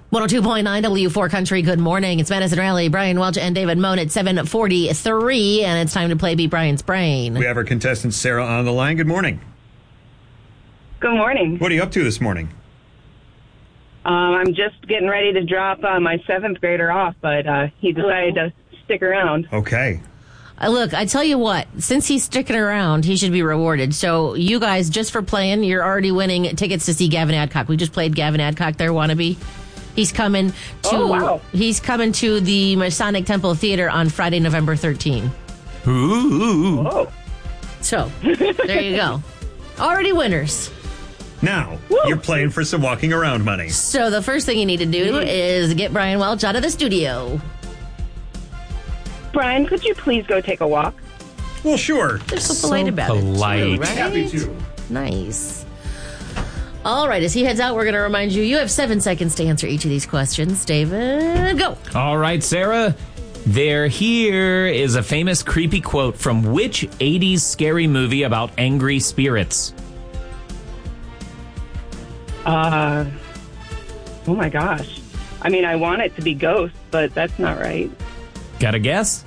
102.9 W4 Country. Good morning. It's Madison Raleigh, Brian Welch, and David Moan at 7:43, and it's time to play Beat Brian's Brain. We have our contestant Sarah on the line. Good morning. Good morning. What are you up to this morning? I'm just getting ready to drop my 7th grader off, but he decided to stick around. Okay. Look, I tell you what, since he's sticking around, he should be rewarded. So you guys, just for playing, you're already winning tickets to see Gavin Adcock. We just played Gavin Adcock there, wannabe. He's coming He's coming to the Masonic Temple Theater on Friday, November 13th. Ooh. Oh. So, there you go. Already winners. Now, you're playing for some walking around money. So the first thing you need to do is get Brian Welch out of the studio. Brian, could you please go take a walk? Well, sure. They're so polite about it, too, right? Happy to. Nice. All right, as he heads out, we're going to remind you have 7 seconds to answer each of these questions. David, go. All right, Sarah. Here is a famous creepy quote from which 80s scary movie about angry spirits? Oh my gosh. I mean, I want it to be Ghost, but that's not right. Got a guess?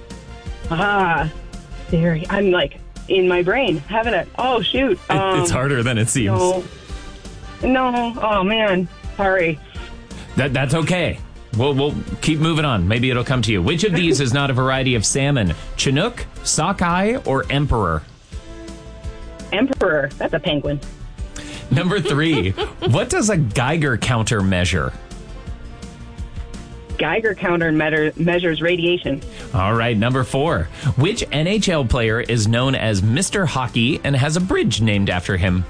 There. I'm like in my brain having it. Oh, shoot. It's harder than it seems. No. Oh, man. Sorry. That's okay. We'll keep moving on. Maybe it'll come to you. Which of these is not a variety of salmon? Chinook, sockeye, or emperor? Emperor. That's a penguin. Number 3. What does a Geiger counter measure? Geiger counter measures radiation. All right, number 4. Which NHL player is known as Mr. Hockey and has a bridge named after him?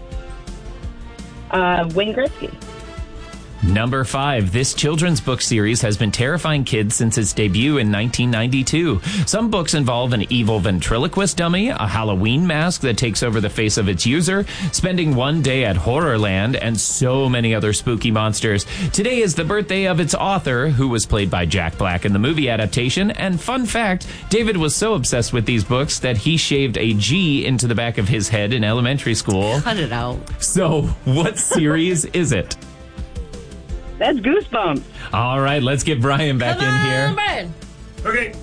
Wayne Gretzky. Number 5. This children's book series has been terrifying kids since its debut in 1992. Some books involve an evil ventriloquist dummy, a Halloween mask that takes over the face of its user, spending one day at Horrorland, and so many other spooky monsters. Today is the birthday of its author, who was played by Jack Black in the movie adaptation. And fun fact, David was so obsessed with these books that he shaved a G into the back of his head in elementary school. Cut it out. So, what series is it? That's Goosebumps. All right, let's get Brian back in here. Brian. Okay.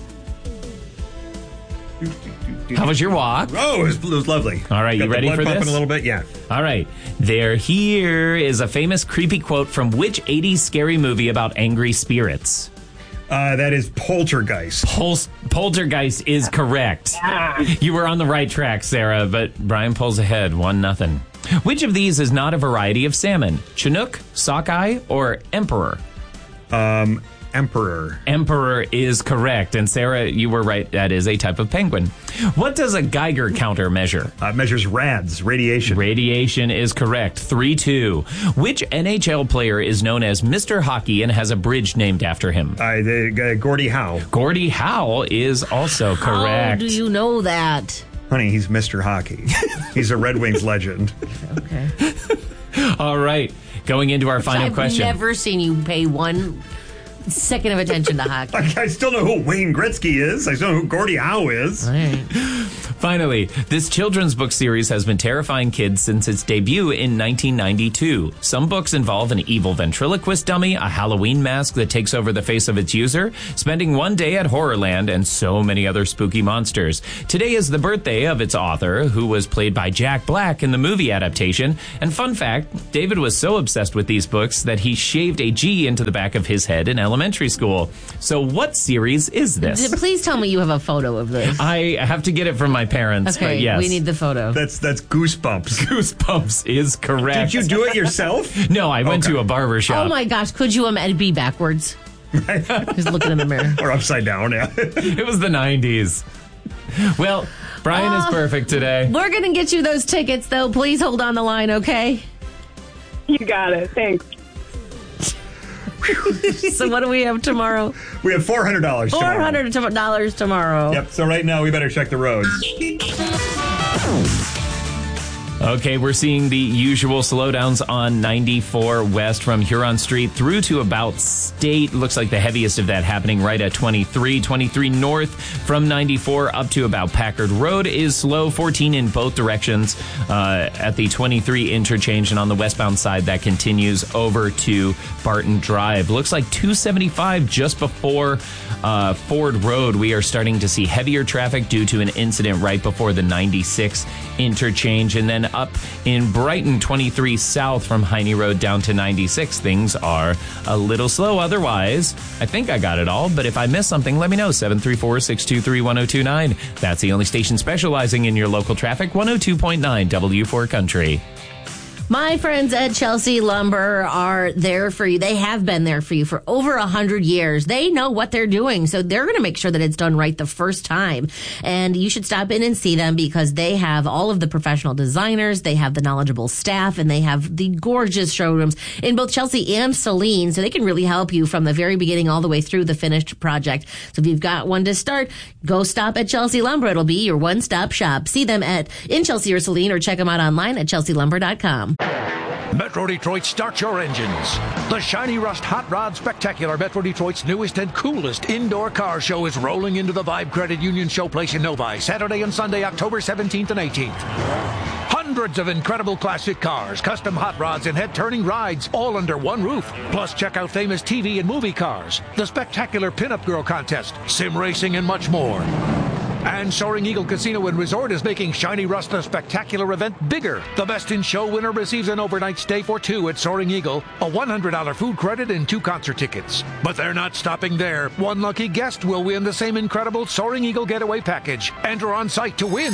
How was your walk? Oh, it was lovely. All right, Got you ready the blood for pumping this? a little bit? Yeah. All right. Here is a famous creepy quote from which 80s scary movie about angry spirits? That is Poltergeist. Poltergeist is correct. You were on the right track, Sarah, but Brian pulls ahead 1-0. Which of these is not a variety of salmon? Chinook, sockeye, or emperor? Emperor. Emperor is correct. And Sarah, you were right. That is a type of penguin. What does a Geiger counter measure? Measures rads, radiation. Radiation is correct. 3-2. Which NHL player is known as Mr. Hockey and has a bridge named after him? Gordie Howe. Gordie Howe is also correct. How do you know that? Honey, he's Mr. Hockey. He's a Red Wings legend. Okay. All right. Going into our final question. I've never seen you pay 1 second of attention to hockey. I still know who Wayne Gretzky is. I still know who Gordie Howe is. All right. Finally, this children's book series has been terrifying kids since its debut in 1992. Some books involve an evil ventriloquist dummy, a Halloween mask that takes over the face of its user, spending one day at Horrorland, and so many other spooky monsters. Today is the birthday of its author, who was played by Jack Black in the movie adaptation. And fun fact, David was so obsessed with these books that he shaved a G into the back of his head in elementary school. So what series is this? Please tell me you have a photo of this. I have to get it from my parents, Okay, but yes. we need the photo. That's Goosebumps. Goosebumps is correct. Did you do it yourself? No, I went to a barber shop. Oh my gosh, could you be backwards? He's looking in the mirror. Or upside down, yeah. It was the 90s. Well, Brian is perfect today. We're going to get you those tickets, though. Please hold on the line, okay? You got it. Thanks. So what do we have tomorrow? We have $400 tomorrow. $400 tomorrow. Yep, so right now we better check the roads. Okay, we're seeing the usual slowdowns on 94 west from Huron Street through to about State. Looks like the heaviest of that happening right at 23. 23 north from 94 up to about Packard Road is slow. 14 in both directions at the 23 interchange. And on the westbound side, that continues over to Barton Drive. Looks like 275 just before Ford Road. We are starting to see heavier traffic due to an incident right before the 96 interchange. And then up in Brighton, 23 south from Heine Road down to 96. Things are a little slow. Otherwise, I think I got it all. But if I missed something, let me know. 734-623-1029. That's the only station specializing in your local traffic. 102.9 W4 Country. My friends at Chelsea Lumber are there for you. They have been there for you for over 100 years. They know what they're doing, so they're going to make sure that it's done right the first time. And you should stop in and see them because they have all of the professional designers, they have the knowledgeable staff, and they have the gorgeous showrooms in both Chelsea and Saline, so they can really help you from the very beginning all the way through the finished project. So if you've got one to start, go stop at Chelsea Lumber. It'll be your one-stop shop. See them in Chelsea or Saline or check them out online at chelsealumber.com. Metro Detroit, start your engines. The Shiny Rust Hot Rod Spectacular, Metro Detroit's newest and coolest indoor car show, is rolling into the Vibe Credit Union Showplace in Novi, Saturday and Sunday, October 17th and 18th. Hundreds of incredible classic cars, custom hot rods, and head-turning rides, all under one roof. Plus, check out famous TV and movie cars, the spectacular Pinup Girl Contest, sim racing, and much more. And Soaring Eagle Casino and Resort is making Shiny Rust the spectacular event bigger. The Best in Show winner receives an overnight stay for two at Soaring Eagle, a $100 food credit, and 2 concert tickets. But they're not stopping there. One lucky guest will win the same incredible Soaring Eagle getaway package. Enter on site to win.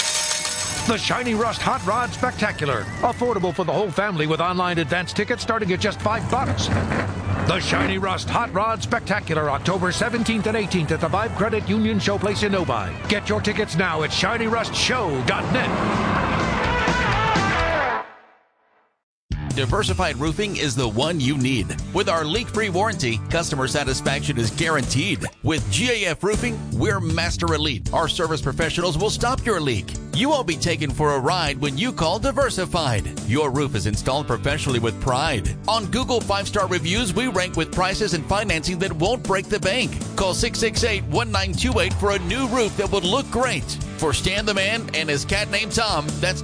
The Shiny Rust Hot Rod Spectacular. Affordable for the whole family with online advance tickets starting at just $5. The Shiny Rust Hot Rod Spectacular, October 17th and 18th at the Vibe Credit Union Showplace in Novi. Get your tickets now at ShinyRustShow.net. Diversified Roofing is the one you need. With our leak-free warranty, customer satisfaction is guaranteed. With GAF Roofing, we're Master Elite. Our service professionals will stop your leak. You won't be taken for a ride when you call Diversified. Your roof is installed professionally with pride. On Google 5-star reviews, we rank with prices and financing that won't break the bank. Call 668-1928 for a new roof that will look great. For Stan the Man and his cat named Tom, that's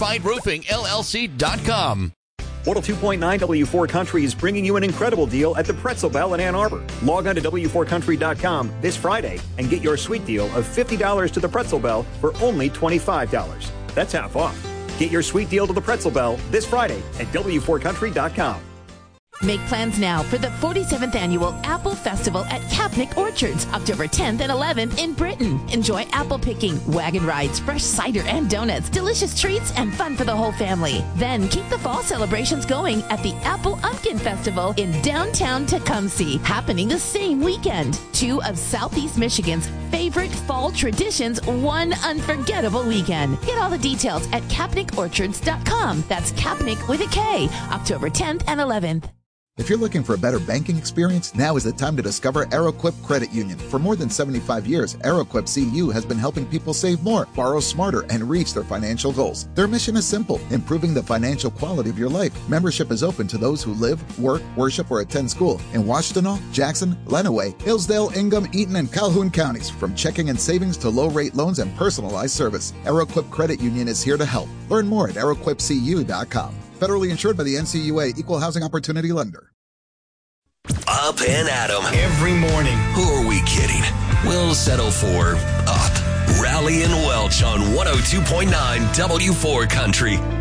DiversifiedRoofingLLC.com. 102.9 W4 Country is bringing you an incredible deal at the Pretzel Bell in Ann Arbor. Log on to W4Country.com this Friday and get your sweet deal of $50 to the Pretzel Bell for only $25. That's half off. Get your sweet deal to the Pretzel Bell this Friday at W4Country.com. Make plans now for the 47th Annual Apple Festival at Kapnick Orchards, October 10th and 11th in Britain. Enjoy apple picking, wagon rides, fresh cider and donuts, delicious treats, and fun for the whole family. Then keep the fall celebrations going at the Apple Umpkin Festival in downtown Tecumseh, happening the same weekend. 2 of Southeast Michigan's favorite fall traditions, one unforgettable weekend. Get all the details at KapnickOrchards.com. That's Kapnick with a K, October 10th and 11th. If you're looking for a better banking experience, now is the time to discover Aeroquip Credit Union. For more than 75 years, Aeroquip CU has been helping people save more, borrow smarter, and reach their financial goals. Their mission is simple: improving the financial quality of your life. Membership is open to those who live, work, worship, or attend school in Washtenaw, Jackson, Lenawee, Hillsdale, Ingham, Eaton, and Calhoun counties. From checking and savings to low-rate loans and personalized service, Aeroquip Credit Union is here to help. Learn more at aeroquipcu.com. Federally insured by the NCUA, Equal Housing Opportunity Lender. Up and Adam. Every morning. Who are we kidding? We'll settle for up. Rally and Welch on 102.9 W4 Country.